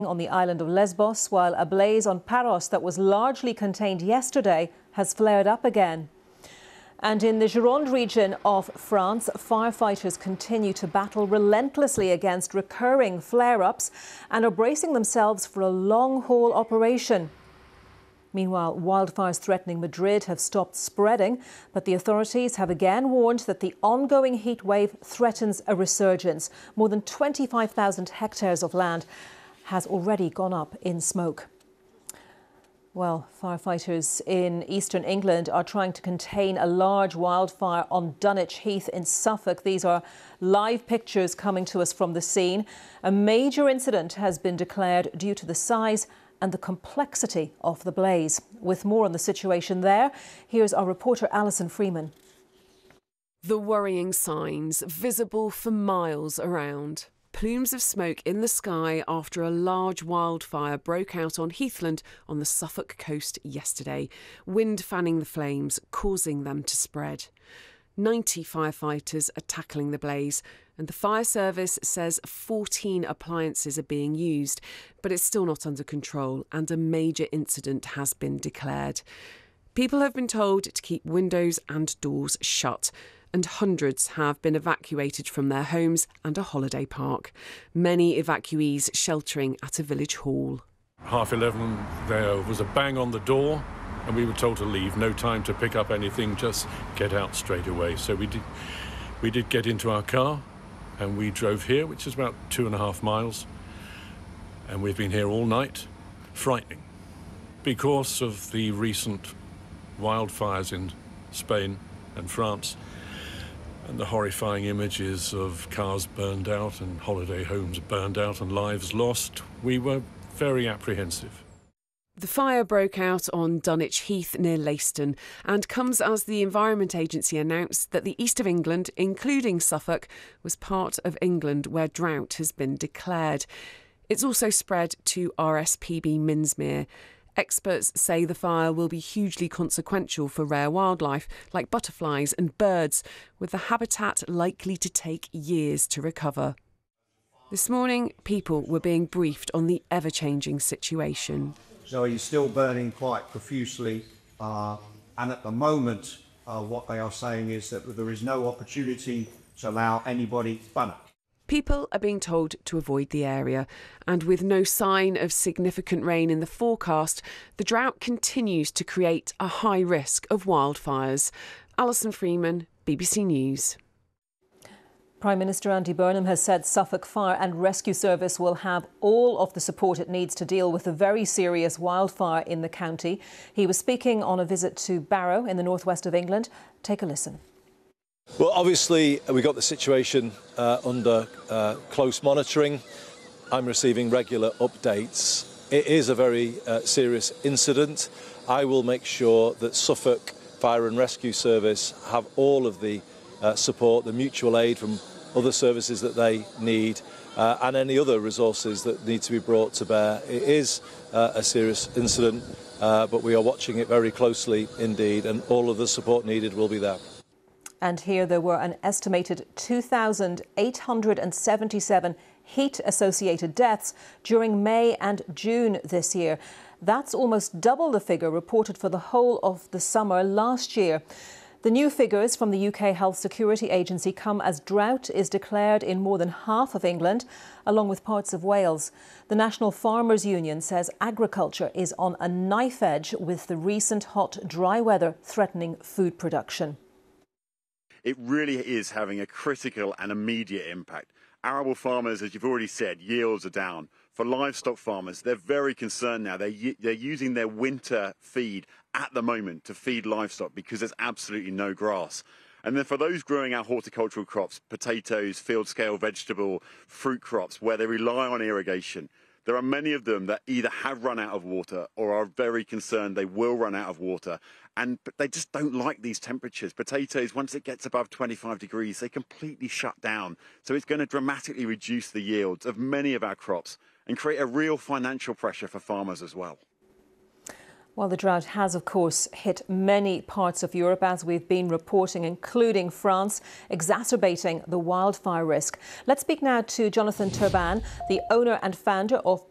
on the island of Lesbos, while a blaze on Paros that was largely contained yesterday has flared up again. And in the Gironde region of France, firefighters continue to battle relentlessly against recurring flare-ups and are bracing themselves for a long-haul operation. Meanwhile, wildfires threatening Madrid have stopped spreading, but the authorities have again warned that the ongoing heat wave threatens a resurgence. More than 25,000 hectares of land has already gone up in smoke. Well, firefighters in eastern England are trying to contain a large wildfire on Dunwich Heath in Suffolk. These are live pictures coming to us from the scene. A major incident has been declared due to the size and the complexity of the blaze. With more on the situation there, here's our reporter Alison Freeman. The worrying signs visible for miles around. Plumes of smoke in the sky after a large wildfire broke out on Heathland on the Suffolk coast yesterday. Wind fanning the flames, causing them to spread. 90 firefighters are tackling the blaze, and the fire service says 14 appliances are being used, but it's still not under control, and a major incident has been declared. People have been told to keep windows and doors shut, and hundreds have been evacuated from their homes and a holiday park. Many evacuees sheltering at a village hall. 11:30, there was a bang on the door, and we were told to leave. No time to pick up anything, just get out straight away. So we did get into our car, and we drove here, which is about 2.5 miles. And we've been here all night. Frightening. Because of the recent wildfires in Spain and France, and the horrifying images of cars burned out and holiday homes burned out and lives lost, we were very apprehensive. The fire broke out on Dunwich Heath near Leiston and comes as the Environment Agency announced that the east of England, including Suffolk, was part of England where drought has been declared. It's also spread to RSPB Minsmere. Experts say the fire will be hugely consequential for rare wildlife like butterflies and birds, with the habitat likely to take years to recover. This morning, people were being briefed on the ever-changing situation. So he's still burning quite profusely, and at the moment, what they are saying is that there is no opportunity to allow anybody further. People are being told to avoid the area, and with no sign of significant rain in the forecast, the drought continues to create a high risk of wildfires. Alison Freeman, BBC News. Prime Minister Andy Burnham has said Suffolk Fire and Rescue Service will have all of the support it needs to deal with the very serious wildfire in the county. He was speaking on a visit to Barrow in the northwest of England. Take a listen. Well, obviously, we got the situation under close monitoring. I'm receiving regular updates. It is a very serious incident. I will make sure that Suffolk Fire and Rescue Service have all of the support, the mutual aid from other services that they need, and any other resources that need to be brought to bear. It is a serious incident, but we are watching it very closely indeed, and all of the support needed will be there. And here there were an estimated 2,877 heat-associated deaths during May and June this year. That's almost double the figure reported for the whole of the summer last year. The new figures from the UK Health Security Agency come as drought is declared in more than half of England, along with parts of Wales. The National Farmers Union says agriculture is on a knife edge with the recent hot, dry weather threatening food production. It really is having a critical and immediate impact. Arable farmers, as you've already said, yields are down. For livestock farmers, they're very concerned now. They're using their winter feed at the moment to feed livestock because there's absolutely no grass. And then for those growing our horticultural crops, potatoes, field-scale vegetable, fruit crops, where they rely on irrigation, there are many of them that either have run out of water or are very concerned they will run out of water. But they just don't like these temperatures. Potatoes, once it gets above 25 degrees, they completely shut down. So it's going to dramatically reduce the yields of many of our crops and create a real financial pressure for farmers as well. Well, the drought has, of course, hit many parts of Europe, as we've been reporting, including France, exacerbating the wildfire risk. Let's speak now to Jonathan Turban, the owner and founder of